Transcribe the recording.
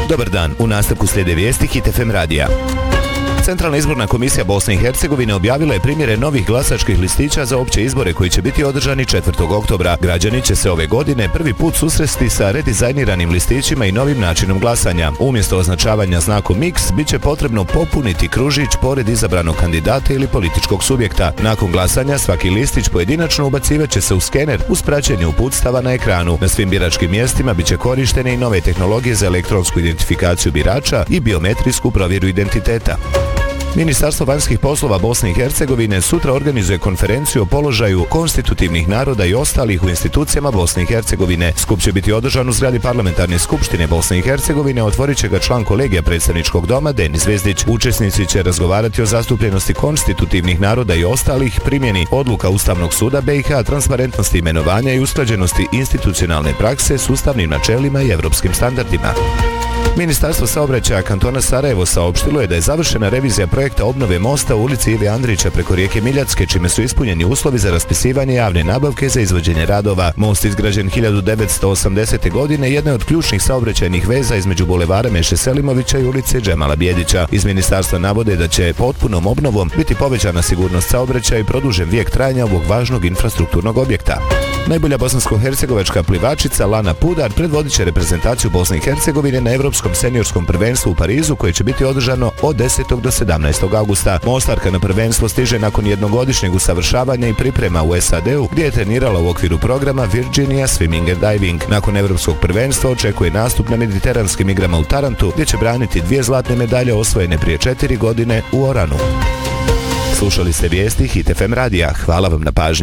Dobar dan, u nastavku slijede vijesti Hit FM radija. Centralna izborna komisija Bosne i Hercegovine objavila je primjere novih glasačkih listića za opće izbore koji će biti održani 4. oktobra. Građani će se ove godine prvi put susresti sa redizajniranim listićima i novim načinom glasanja. Umjesto označavanja znakom X, bit će potrebno popuniti kružić pored izabranog kandidata ili političkog subjekta. Nakon glasanja svaki listić pojedinačno ubacivat će se u skener uz praćenje uputstava na ekranu. Na svim biračkim mjestima bit će korištene i nove tehnologije za elektronsku identifikaciju birača i biometrijsku provjeru identiteta. Ministarstvo vanjskih poslova Bosne i Hercegovine sutra organizuje konferenciju o položaju konstitutivnih naroda i ostalih u institucijama Bosne i Hercegovine. Skup će biti održan u zgradi Parlamentarne skupštine Bosne i Hercegovine, otvorit će ga član kolegija predsjedničkog doma Denis Zvezdić. Učesnici će razgovarati o zastupljenosti konstitutivnih naroda i ostalih, primjeni odluka Ustavnog suda BiH, transparentnosti imenovanja i usklađenosti institucionalne prakse s ustavnim načelima i evropskim standardima. Ministarstvo saobraćaja kantona Sarajevo saopštilo je da je završena revizija projekta obnove mosta u ulici Ive Andrića preko rijeke Miljacke, čime su ispunjeni uslovi za raspisivanje javne nabavke za izvođenje radova. Most izgrađen 1980. godine jedna je od ključnih saobraćajnih veza između bulevara Meše Selimovića i ulice Džemala Bijedića. Iz ministarstva navode da će potpunom obnovom biti povećana sigurnost saobraćaja i produžen vijek trajanja ovog važnog infrastrukturnog objekta. Najbolja bosansko-hercegovačka plivačica Lana Pudar predvodit će reprezentaciju Bosne i Hercegovine na Evropskom seniorskom prvenstvu u Parizu koje će biti održano od 10. do 17. augusta. Mostarka na prvenstvo stiže nakon jednogodišnjeg usavršavanja i priprema u SAD-u gdje je trenirala u okviru programa Virginia Swimming and Diving. Nakon Evropskog prvenstva očekuje nastup na mediteranskim igrama u Tarantu gdje će braniti 2 zlatne medalje osvojene prije 4 godine u Oranu. Slušali ste vijesti Hit FM radija. Hvala vam na pažnji.